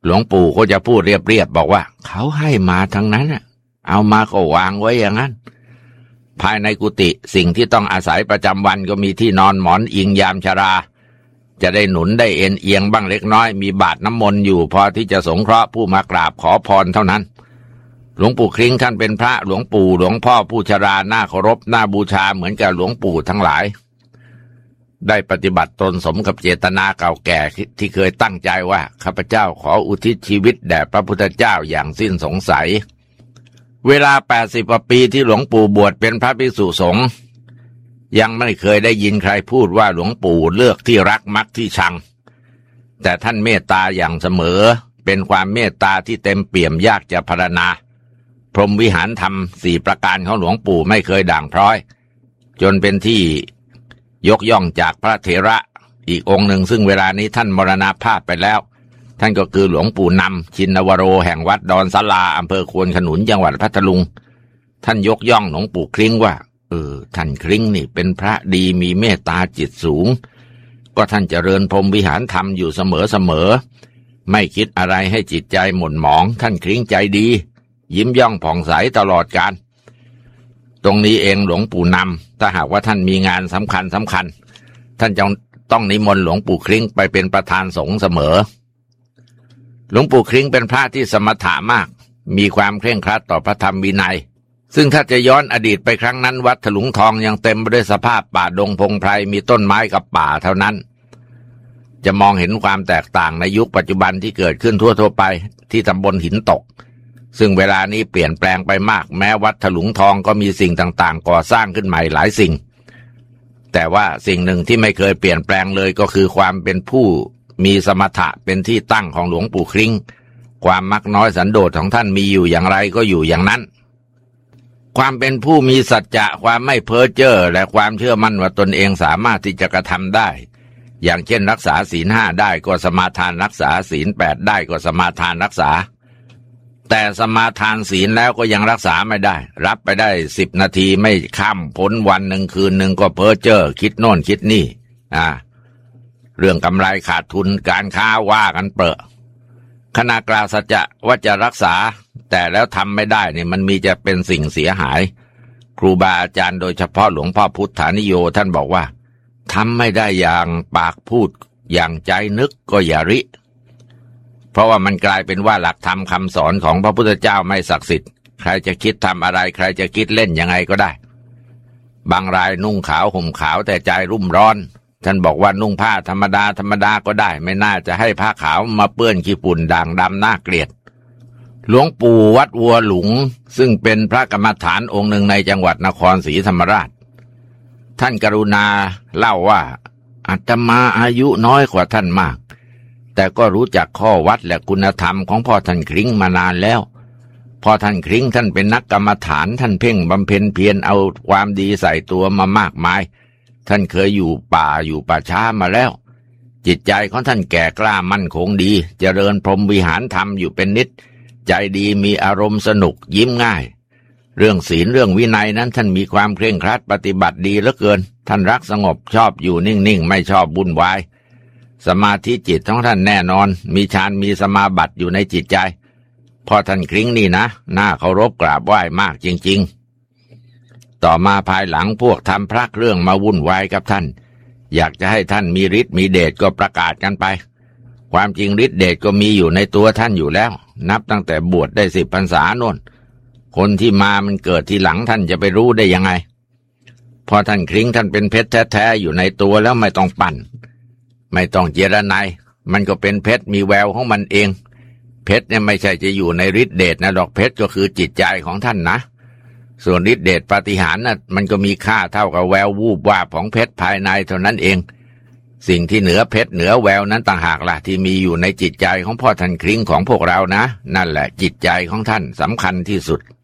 หลวงปู่ก็จะพูดเรียบๆบอกว่าเขาให้มาทั้งนั้นเอามาก็วางไว้อย่างนั้นภายในกุฏิสิ่งที่ต้องอาศัยประจำวันก็มีที่นอนหมอนอิงยามชราจะได้หนุนได้เอ็นเอียงบ้างเล็กน้อยมีบาตรน้ำมนต์อยู่พอที่จะสงเคราะห์ผู้มากราบขอพรเท่านั้นหลวงปู่คลิ้งท่านเป็นพระหลวงปู่หลวงพ่อผู้ชราน่าเคารพน่าบูชาเหมือนกับหลวงปู่ทั้งหลายได้ปฏิบัติตนสมกับเจตนาเก่าแก่ที่เคยตั้งใจว่าข้าพเจ้าขออุทิศชีวิตแด่พระพุทธเจ้าอย่างสิ้นสงสัยเวลา80 กว่าปีที่หลวงปู่บวชเป็นพระภิกษุสงฆ์ยังไม่เคยได้ยินใครพูดว่าหลวงปู่เลือกที่รักมักที่ชังแต่ท่านเมตตาอย่างเสมอเป็นความเมตตาที่เต็มเปี่ยมยากจะพรรณนาพรหมวิหารธรรม4 ประการของหลวงปู่ไม่เคยด่างพร้อยจนเป็นที่ยกย่องจากพระเถระอีกองค์หนึ่งซึ่งเวลานี้ท่านมรณภาพไปแล้วท่านก็คือหลวงปู่นำชินวโรแห่งวัดดอนศาลาอำเภอควนขนุนจังหวัดพัทลุงท่านยกย่องหลวงปู่คลิ้งว่าท่านคลิ้งนี่เป็นพระดีมีเมตตาจิตสูงก็ท่านเจริญพรหมวิหารธรรมอยู่เสมอไม่คิดอะไรให้จิตใจหม่นหมองท่านคลิ้งใจดียิ้มย่องผ่องใสตลอดกาลตรงนี้เองหลวงปู่นำถ้าหากว่าท่านมีงานสำคัญท่านจะต้องนิมนต์หลวงปู่คลิ้งไปเป็นประธานสงฆ์เสมอหลวงปู่คลิ้งเป็นพระที่สมถะมากมีความเคร่งครัดต่อพระธรรมวินัยซึ่งถ้าจะย้อนอดีตไปครั้งนั้นวัดถลุงทองยังเต็มไปด้วยสภาพป่าดงพงไพรมีต้นไม้กับป่าเท่านั้นจะมองเห็นความแตกต่างในยุคปัจจุบันที่เกิดขึ้นทั่วไปที่ตำบลหินตกซึ่งเวลานี้เปลี่ยนแปลงไปมากแม้วัดถลุงทองก็มีสิ่งต่างๆก่อสร้างขึ้นใหม่หลายสิ่งแต่ว่าสิ่งหนึ่งที่ไม่เคยเปลี่ยนแปลงเลยก็คือความเป็นผู้มีสมถะเป็นที่ตั้งของหลวงปู่คลิ้งความมักน้อยสันโดษของท่านมีอยู่อย่างไรก็อยู่อย่างนั้นความเป็นผู้มีสัจจะความไม่เพ้อเจ้อและความเชื่อมั่นว่าตนเองสามารถที่จะกระทำได้อย่างเช่นรักษาศีล 5ได้ก็สมาทานรักษาศีล 8ได้ก็สมาทานรักษาแต่สมาทานศีลแล้วก็ยังรักษาไม่ได้รับไปได้10 นาทีไม่ข้ามพ้นวันหนึ่งคืนหนึ่งก็เพ้อเจ้อคิดโน่นคิดนี่เรื่องกำไรขาดทุนการค้าว่ากันเปรอะขณะกล่าวสัจจะว่าจะรักษาแต่แล้วทำไม่ได้เนี่ยมันมีจะเป็นสิ่งเสียหายครูบาอาจารย์โดยเฉพาะหลวงพ่อพุทธานิโยท่านบอกว่าทำไม่ได้อย่างปากพูดอย่างใจนึกก็อย่าริเพราะว่ามันกลายเป็นว่าหลักธรรมคำสอนของพระพุทธเจ้าไม่ศักดิ์สิทธิ์ใครจะคิดทำอะไรใครจะคิดเล่นยังไงก็ได้บางรายนุ่งขาวห่มขาวแต่ใจรุ่มร้อนท่านบอกว่านุ่งผ้าธรรมดาก็ได้ไม่น่าจะให้ผ้าขาวมาเปื้อนขี้ฝุ่นด่างดำน่าเกลียดหลวงปู่วัดวัวหลุงซึ่งเป็นพระกรรมฐานองค์หนึ่งในจังหวัดนครศรีธรรมราชท่านกรุณาเล่าว่าอาตมาอายุน้อยกว่าท่านมากแต่ก็รู้จักข้อวัดและคุณธรรมของพ่อท่านคลิ้งมานานแล้วพ่อท่านคลิ้งท่านเป็นนักกรรมฐานท่านเพ่งบำเพ็ญเพียรเอาความดีใส่ตัวมามากมายท่านเคยอยู่ป่าอยู่ป่าช้ามาแล้วจิตใจของท่านแก่กล้ามั่นคงดีเจริญพรหมวิหารธรรมอยู่เป็นนิดใจดีมีอารมณ์สนุกยิ้มง่ายเรื่องศีลเรื่องวินัยนั้นท่านมีความเคร่งครัดปฏิบัติดีเหลือเกินท่านรักสงบชอบอยู่นิ่งๆไม่ชอบวุ่นวายสมาธิจิตของท่านแน่นอนมีฌานมีสมาบัติอยู่ในจิตใจพ่อท่านคลิ้งนี่นะน่าเคารพกราบไหว้มากจริงๆต่อมาภายหลังพวกทำพระเครื่องมาวุ่นวายกับท่านอยากจะให้ท่านมีฤทธิ์มีเดชก็ประกาศกันไปความจริงฤทธิ์เดชก็มีอยู่ในตัวท่านอยู่แล้วนับตั้งแต่บวชได้10 พรรษาโน่นคนที่มามันเกิดทีหลังท่านจะไปรู้ได้ยังไงพอท่านคลิ้งท่านเป็นเพชรแท้ๆอยู่ในตัวแล้วไม่ต้องปั่นไม่ต้องเจรไนมันก็เป็นเพชรมีแววของมันเองเพชรเนี่ยไม่ใช่จะอยู่ในฤทธิ์เดชนะดอกเพชรก็คือจิตใจของท่านนะส่วนฤทธิ์เดชปาฏิหาริย์น่ะมันก็มีค่าเท่ากับแวววูบวาบของเพชรภายในเท่านั้นเองสิ่งที่เหนือเพชรเหนือแววนั้นต่างหากล่ะที่มีอยู่ในจิตใจของพ่อท่านคลิ้งของพวกเรานะนั่นแหละจิตใจของท่านสำคัญที่สุด